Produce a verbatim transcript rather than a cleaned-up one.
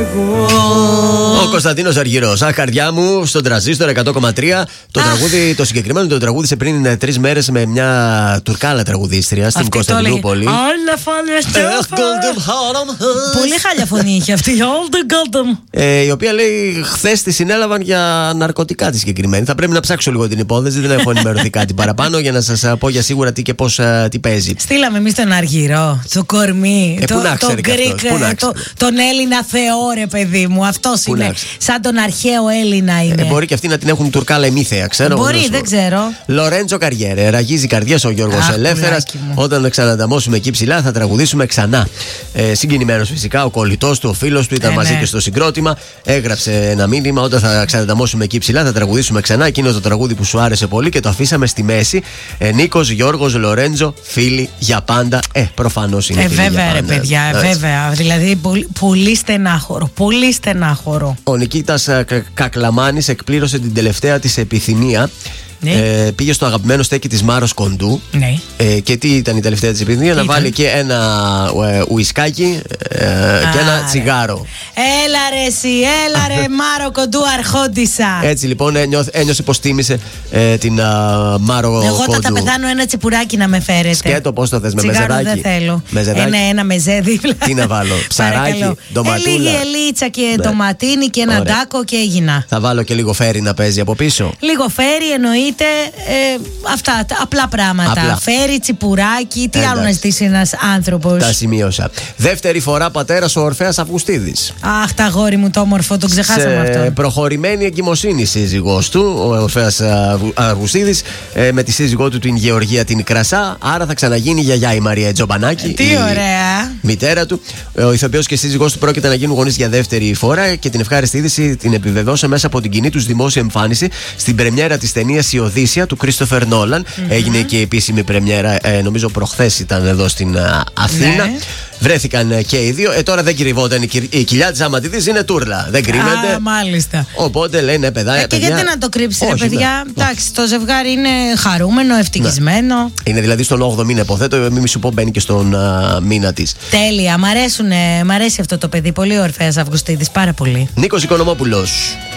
εγώ. Ο Κωνσταντίνος Αργυρός. Αχ, καρδιά μου, στον Τρανζίστορ εκατό κόμμα τρία. Το Αχ. τραγούδι, το συγκεκριμένο το τραγούδισε πριν τρεις μέρες με μια τουρκάλα τραγουδίστρια στην Κωνσταντινούπολη. Όλα φάνε πολύ χάλια φωνή είχε αυτή. ε, η οποία λέει χθες τη συνέλαβαν για ναρκωτικά τη συγκεκριμένη. Θα πρέπει να ψάξω λίγο την υπόθεση. Δεν έχω ενημερωθεί κάτι παραπάνω για να σας πω για σίγουρα τι και πώς τι παίζει. Στείλαμε εμείς τον Αργυρό, το κορμί, ε, το, το Γκρικ, το, τον Έλληνα Θεό, ρε παιδί μου. Αυτός είναι. Σαν τον αρχαίο Έλληνα είναι. Ε, μπορεί και αυτοί να την έχουν τουρκάλα ημίθεα, ξέρω. Μπορεί, δεν, δεν ξέρω. Λορέντζο Καριέρε. Ραγίζει καρδιές ο Γιώργος Ελεύθερας. Όταν ξανανταμώσουμε εκεί ψηλά, θα τραγουδήσουμε ξανά. Ε, Συγκινημένος φυσικά, ο κολλητός του, ο φίλος του ήταν ε, μαζί ναι. και στο συγκρότημα. Έγραψε ένα μήνυμα. Όταν θα ξανανταμώσουμε εκεί ψηλά, θα τραγουδήσουμε ξανά. Εκείνο το τραγούδι που σου άρεσε πολύ και το αφήσαμε στη μέση. Ε, Νίκος, Γιώργος, Λορέντζο, φίλοι για πάντα. Ε, προφανώς είναι. Ε, βέβαια, ρε παιδιά, ε, βέβαια. Δηλαδή, πολύ, πολύ στενάχωρο. Πολύ στενάχωρο. Ο Νικήτας Κακλαμάνης εκπλήρωσε την τελευταία της επιθυμία. Ναι. Ε, πήγε στο αγαπημένο στέκι της Μάρος Κοντού. Ναι. Ε, και τι ήταν η τελευταία της επιθυμία? Να βάλει και ένα ε, ουισκάκι ε, Α, και ένα ρε. τσιγάρο. Έλα ρε εσύ, έλα ρε Μάρο Κοντού αρχόντισσα. Έτσι λοιπόν ένιωθε, ένιωσε πως τίμησε ε, την α, Μάρο Κοντού. Εγώ θα τα πεθάνω ένα τσιπουράκι να με φέρετε. Σκέτο πώς το θες, με τσιγάρο μεζεδάκι? Δεν θέλω. Μεζεδάκι. Ένα, ένα μεζέ δίπλα. Τι να βάλω, ψαράκι, ντοματούλα. Ε, λίγη ελίτσα και ναι. ντοματίνι και ένα Ωραία. ντάκο και έγινα. Θα βάλω και λίγο φέρι να παίζει από πίσω. Λίγο φέρι εννοείται. Ε, αυτά τα απλά πράγματα. Απλά. Φέρι, τσιπουράκι, τι άλλο να ζητήσει ένας άνθρωπος. Τα σημείωσα. Δεύτερη φορά πατέρας ο Ορφέας Αυγουστίδης. Αχ, τα αγόρι μου το όμορφο, τον ξεχάσαμε αυτό. Σε προχωρημένη εγκυμοσύνη σύζυγός του, ο Ορφέας Αυγουστίδης, ε, με τη σύζυγό του την Γεωργία την Κρασά. Άρα θα ξαναγίνει η γιαγιά η Μαρία Τζομπανάκη. Τι η ωραία. Μητέρα του. Ο ηθοποιός και σύζυγός του πρόκειται να γίνουν γονείς για δεύτερη φορά και την ευχάριστη είδηση την επιβεβαίωσε μέσα από την κοινή τους δημόσια εμφάνιση στην πρεμιέρα της ταινίας Η Οδύσσια του Κρίστοφερ Νόλαν. Mm-hmm. Έγινε και η επίσημη πρεμιέρα, ε, νομίζω προχθές ήταν εδώ στην α, Αθήνα. Ναι. Βρέθηκαν και οι δύο. Ε, τώρα δεν κρυβόταν η, η κοιλιά της, άμα τη δεις είναι τούρλα. Δεν κρύβεται. Α, μάλιστα. Οπότε λέει ναι, παιδά, ε, και παιδιά, γιατί να το κρύψει, ρε παιδιά. Ναι. Εντάξει, το ζευγάρι είναι χαρούμενο, ευτυχισμένο. Ναι. Είναι δηλαδή στον όγδοο μήνα, υποθέτω. Μη σου πω, μπαίνει και στον α, μήνα της. Τέλεια. Μ' αρέσει αυτό το παιδί. Πολύ Ορφέας Αυγουστίδης, πάρα πολύ. Νίκος Οικονομόπουλος.